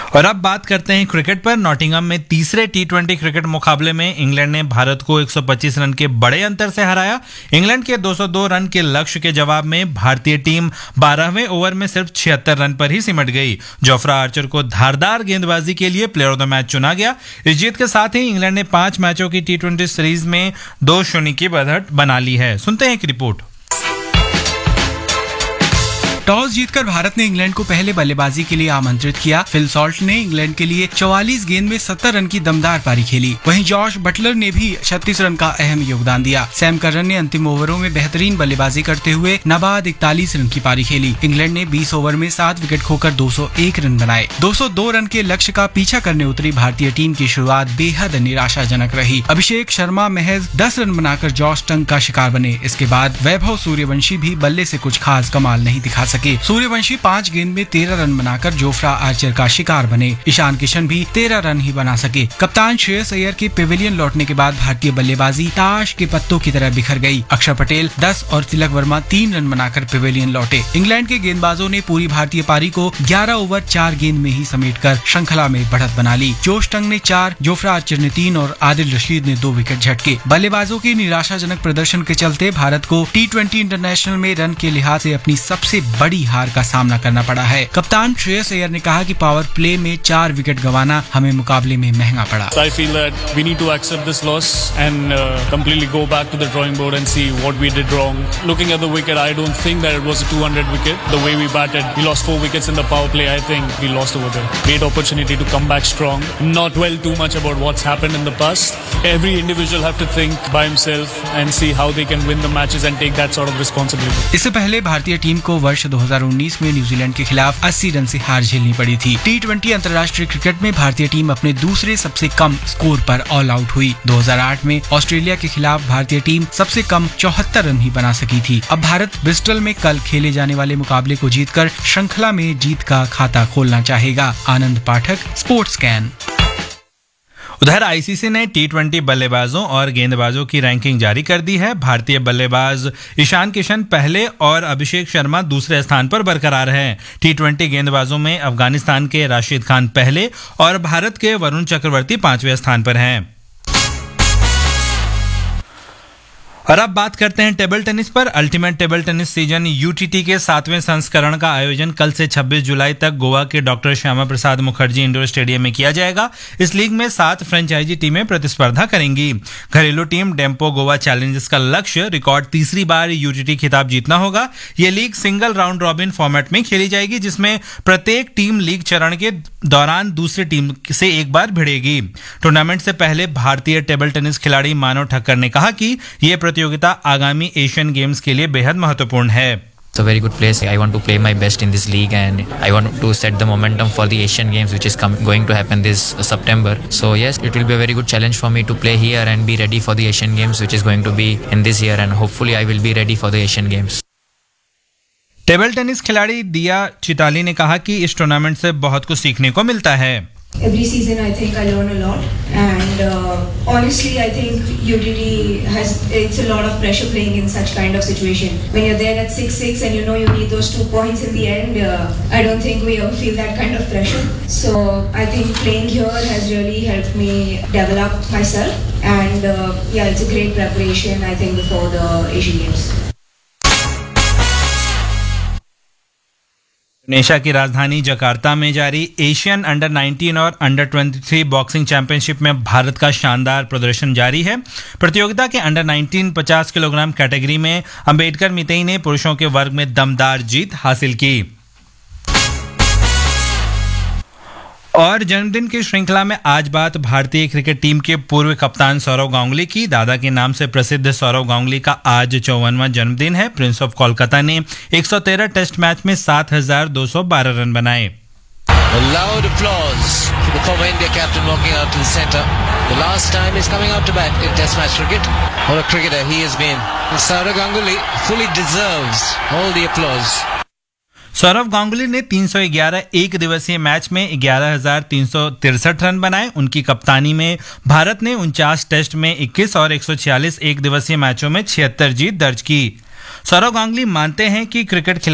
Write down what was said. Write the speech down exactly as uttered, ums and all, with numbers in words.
और अब बात करते हैं क्रिकेट पर। नॉटिंघम में तीसरे टी ट्वेंटी क्रिकेट मुकाबले में इंग्लैंड ने भारत को एक सौ पच्चीस रन के बड़े अंतर से हराया। इंग्लैंड के दो सौ दो रन के लक्ष्य के जवाब में भारतीय टीम बारहवें ओवर में सिर्फ छिहत्तर रन पर ही सिमट गई। जोफ्रा आर्चर को धारदार गेंदबाजी के लिए प्लेयर ऑफ द मैच चुना गया। इस जीत के साथ ही इंग्लैंड ने पांच मैचों की टी ट्वेंटी सीरीज में दो शून्य की बढ़त बना ली है। सुनते हैं एक रिपोर्ट। टॉस जीतकर भारत ने इंग्लैंड को पहले बल्लेबाजी के लिए आमंत्रित किया। फिल सॉल्ट ने इंग्लैंड के लिए चौवालीस गेंद में सत्तर रन की दमदार पारी खेली। वहीं जॉश बटलर ने भी छत्तीस रन का अहम योगदान दिया। सैम करन ने अंतिम ओवरों में बेहतरीन बल्लेबाजी करते हुए नाबाद इकतालीस रन की पारी खेली। इंग्लैंड ने बीस ओवर में सात विकेट खोकर दो सौ एक रन बनाए। दो सौ दो रन के लक्ष्य का पीछा करने उतरी भारतीय टीम की शुरुआत बेहद निराशाजनक रही। अभिषेक शर्मा महज दस रन बनाकर जॉश टंग का शिकार बने। इसके बाद वैभव सूर्यवंशी भी बल्ले से कुछ खास कमाल नहीं दिखा सके। सूर्यवंशी पांच गेंद में तेरह रन बनाकर जोफ्रा आर्चर का शिकार बने। ईशान किशन भी तेरह रन ही बना सके। कप्तान श्रेयस अय्यर के पेविलियन लौटने के बाद भारतीय बल्लेबाजी ताश के पत्तों की तरह बिखर गई। अक्षर पटेल दस और तिलक वर्मा तीन रन बनाकर पेविलियन लौटे। इंग्लैंड के गेंदबाजों ने पूरी भारतीय पारी को ग्यारह ओवर चार गेंद में ही समेटकर श्रृंखला में बढ़त बना ली। जोश टंग ने चार, जोफ्रा आर्चर ने तीन और आदिल रशीद ने दो विकेट झटके। बल्लेबाजों के निराशाजनक प्रदर्शन के चलते भारत को टी ट्वेंटी इंटरनेशनल में रन के लिहाज से अपनी सबसे बड़ी हार का सामना करना पड़ा है। कप्तान श्रेयस अय्यर ने कहा कि पावर प्ले में चार विकेट गंवाना हमें मुकाबले में महंगा पड़ा। I feel that we need to accept this loss and uh, completely go back to the drawing board and see what we did wrong. Looking at the wicket, I don't think that it was a two hundred wicket. The way we batted, we lost four wickets in the power play. I think we lost over there. Great opportunity to come back strong. Not dwell too much about what's happened in the past. Every individual have to think by himself and see how they can win the matches and take that sort of responsibility. इससे पहले भारतीय team को वर्ष दो हज़ार उन्नीस में New Zealand के खिलाफ अस्सी रन से हार झेलनी पड़ी थी। टी ट्वेंटी अंतर्राष्ट्रीय क्रिकेट में भारतीय टीम अपने दूसरे सबसे कम स्कोर पर ऑल आउट हुई। दो हज़ार आठ में ऑस्ट्रेलिया के खिलाफ भारतीय टीम सबसे कम चौहत्तर रन ही बना सकी थी। अब भारत ब्रिस्टल में कल खेले जाने वाले मुकाबले को जीतकर श्रृंखला में जीत का खाता खोलना चाहेगा। आनंद पाठक, स्पोर्ट्स कैन। उधर आईसीसी ने टी ट्वेंटी बल्लेबाजों और गेंदबाजों की रैंकिंग जारी कर दी है। भारतीय बल्लेबाज ईशान किशन पहले और अभिषेक शर्मा दूसरे स्थान पर बरकरार हैं। टी ट्वेंटी गेंदबाजों में अफगानिस्तान के राशिद खान पहले और भारत के वरुण चक्रवर्ती पांचवें स्थान पर हैं। और अब बात करते हैं टेबल टेनिस पर। Ultimate table tennis season UTT के सातवें संस्करण का आयोजन कल से छब्बीस जुलाई तक गोवा के doctor Shyama Prasad Mukherjee indoor stadium में किया जाएगा। इस लीग में सात फ्रेंचाइजी टीमें प्रतिस्पर्धा करेंगी। घरेलू टीम डेम्पो गोवा चैलेंजर्स का लक्ष्य रिकॉर्ड तीसरी बार यूटीटी खिताब जीतना होगा। ये league single round robin format में खेली जाएगी, जिसमें प्रत्येक टीम लीग चरण के दौरान दूसरी टीम से एक बार भिड़ेगी। टूर्नामेंट से पहले भारतीय टेबल टेनिस खिलाड़ी मानव ठक्कर ने कहा कि ये प्रतियोगिता आगामी एशियन गेम्स के लिए बेहद महत्वपूर्ण है। It's a very good place. I want to play my best in this league and I want to set the momentum for the Asian Games which is com- going to happen this uh, September. So yes, it will be a very good challenge for me to play here and be ready for the Asian Games which is going to be in this year and hopefully I will be ready for the Asian Games. Table tennis खिलाड़ी दिया चिताली ने कहा कि इस tournament से बहुत कुछ सीखने को मिलता है। Every season I think I learn a lot and uh, honestly I think U T T has it's a lot of pressure playing in such kind of situation. When you're there at six six and you know you need those two points in the end, uh, I don't think we ever feel that kind of pressure. So I think playing here has really helped me develop myself and uh, yeah, it's a great preparation I think before the Asian Games. Indonesia की राजधानी Jakarta में जारी Asian under nineteen और under तेईस boxing championship में भारत का शानदार प्रदर्शन जारी है। प्रतियोगिता के अंडर नाइनटीन पचास किलोग्राम कैटेगरी में अंबेडकर मितेई ने पुरुषों के वर्ग में दमदार जीत हासिल की। और जन्मदिन की श्रृंखला में आज बात भारतीय क्रिकेट टीम के पूर्व कप्तान सौरव गांगुली की। दादा के नाम से प्रसिद्ध सौरव गांगुली का आज चौवनवां जन्मदिन है। प्रिंस ऑफ कोलकाता ने एक सौ तेरह टेस्ट मैच में सात हज़ार दो सौ बारह रन बनाए। A loud applause for the former India captain walking out to the centre. The last time he's coming out to bat in Test match cricket. What a cricketer he has been. And Saurav Ganguly fully deserves all the applause. Saurav Ganguly ने तीन सौ ग्यारह एक दिवसीय match में ग्यारह हज़ार तीन सौ तिरसठ रन बनाए। उनकी कप्तानी में भारत ने उनचास टेस्ट में इक्कीस और एक सौ छियालीस एक दिवसीय मैचों में छिहत्तर जीत दर्ज की। सौरव गांगुली मानते हैं कि क्रिकेट